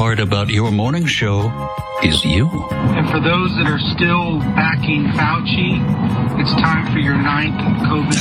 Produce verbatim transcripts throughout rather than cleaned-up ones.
part about your morning show is you. And for those that are still backing Fauci, it's time for your ninth COVID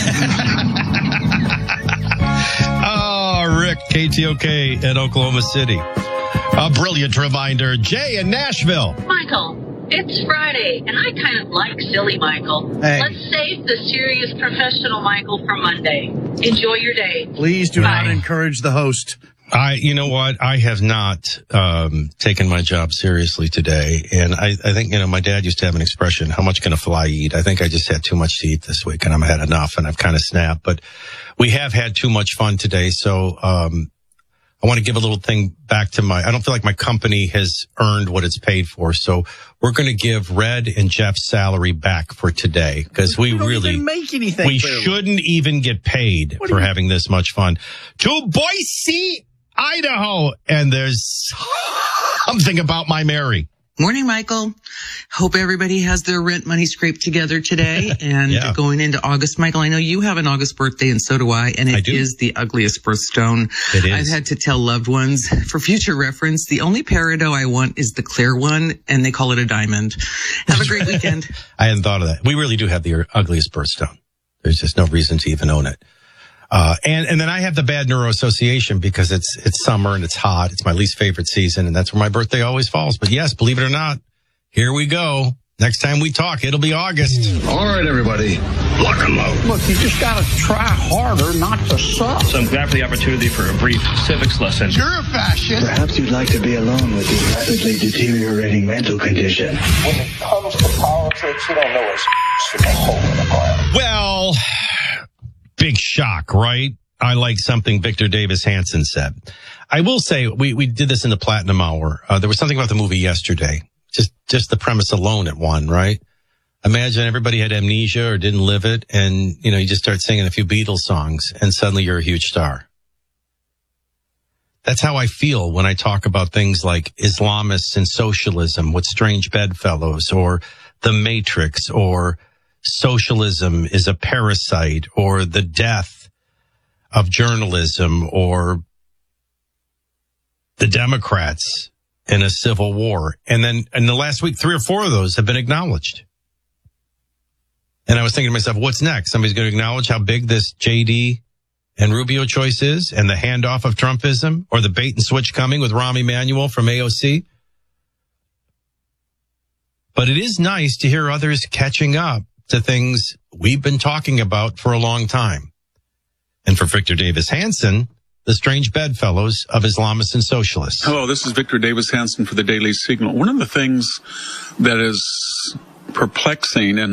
booster. Oh, Rick, K T O K at Oklahoma City. A brilliant reminder. Jay in Nashville. Michael, it's Friday, and I kind of like silly Michael. Hey. Let's save the serious professional Michael for Monday. Enjoy your day. Please do Bye. not encourage the host. I, you know what? I have not um, taken my job seriously today. And I, I think, you know, my dad used to have an expression, how much can a fly eat? I think I just had too much to eat this week and I've had enough and I've kind of snapped. But we have had too much fun today. So um I want to give a little thing back to my, I don't feel like my company has earned what it's paid for. So we're going to give Red and Jeff's salary back for today because we, we don't really even make anything. We clearly. shouldn't even get paid What for do you- having this much fun. To Boise, Idaho. And there's something about my Mary. Morning, Michael. Hope everybody has their rent money scraped together today and Yeah. going into August. Michael, I know you have an August birthday and so do I, and I it do. is the ugliest birthstone. It is. I've had to tell loved ones for future reference, the only peridot I want is the clear one, and they call it a diamond. Have a great weekend. I hadn't thought of that. We really do have the ugliest birthstone. There's just no reason to even own it. Uh, and, and then I have the bad neuro association because it's, it's summer and it's hot. It's my least favorite season. And that's where my birthday always falls. But yes, believe it or not, here we go. Next time we talk, it'll be August. All right, everybody, lock 'em out. Look, you just got to try harder not to suck. So I'm glad for the opportunity for a brief civics lesson. You're a fascist. Perhaps you'd like to be alone with your rapidly deteriorating mental condition. When it comes to politics, you don't know it's from a hole in the ground. Well, big shock, right? I like something Victor Davis Hanson said. I will say we, we did this in the Platinum Hour. Uh, there was something about the movie yesterday. Just, just the premise alone at one, right? Imagine everybody had amnesia or didn't live it. And, you know, you just start singing a few Beatles songs and suddenly you're a huge star. That's how I feel when I talk about things like Islamists and socialism with strange bedfellows or the Matrix or socialism is a parasite or the death of journalism or the Democrats in a civil war. And then in the last week, three or four of those have been acknowledged. And I was thinking to myself, what's next? Somebody's going to acknowledge how big this J D and Rubio choice is and the handoff of Trumpism or the bait and switch coming with Rahm Emanuel from A O C. But it is nice to hear others catching up to things we've been talking about for a long time. And for Victor Davis Hanson, the strange bedfellows of Islamists and socialists. Hello, this is Victor Davis Hanson for the Daily Signal. One of the things that is perplexing and